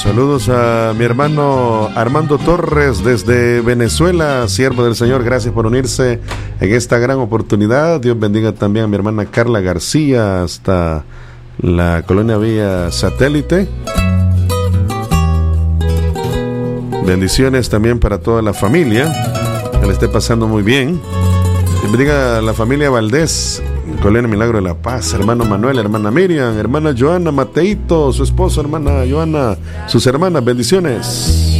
Saludos a mi hermano Armando Torres desde Venezuela, siervo del Señor, gracias por unirse en esta gran oportunidad. Dios bendiga también a mi hermana Carla García hasta la colonia Vía Satélite. Bendiciones también para toda la familia, que le esté pasando muy bien. Dios bendiga a la familia Valdés, Colonia Milagro de la Paz, hermano Manuel, hermana Miriam, hermana Joana, Mateito, su esposo, hermana Joana, sus hermanas, bendiciones.